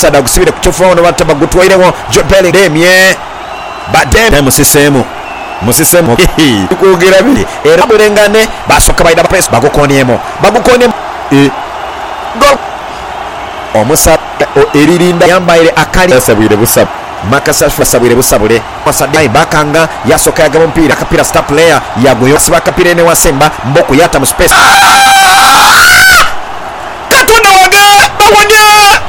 sada gusibire ku kyofaano bataba gutwairewo Jobele Demye badem musisemu kugira bili era bulengane basoka baida press bagukonyemo gol omusa eririnda yambaire akali sabwire busab makasashwa sabwire busabule masadai bakanga yasoka yagabo mpira kapira star player yagoyo siba kapira ne wasemba mboko yata mu space katunda wage bawanya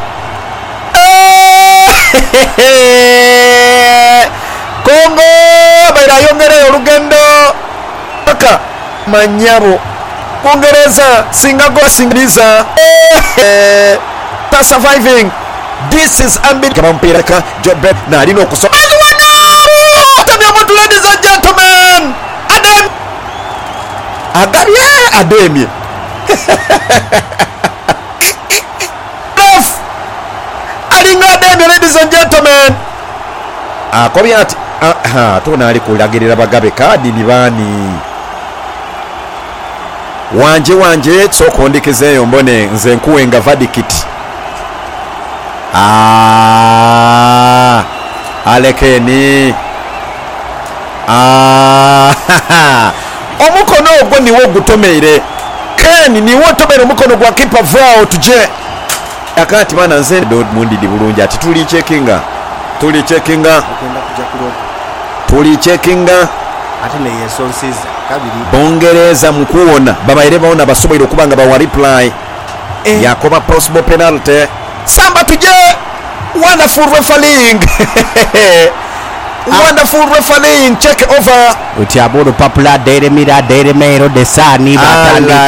Kongo baira yongere urugendo aka manyabo Kongereza singago singiriza surviving. This is ambit mpira ka Jobbe na alino kuso ladies and gentlemen Ademi alinga Ademi ladies and gentlemen akobyati tuna ali kulagirira bagabe kadi nibani wanje sokondekezeyo mbone nze nkuwenga vadikiti alekeni omukono ogwo niwo gutomeire Ken niwo tomere omukono gwa kipa vao tuje akati bana nze Dortmund di bulungi ati tuli checkinga ate ne yesonsiza kabiri Bongereza mukuona babaire baona basoboire okubanga bawa reply yakoba possible penalty samba tuje wonderful refereeing wonderful refereeing check over utiaburu popular Daily Mirror Daily Mail The Sun batandika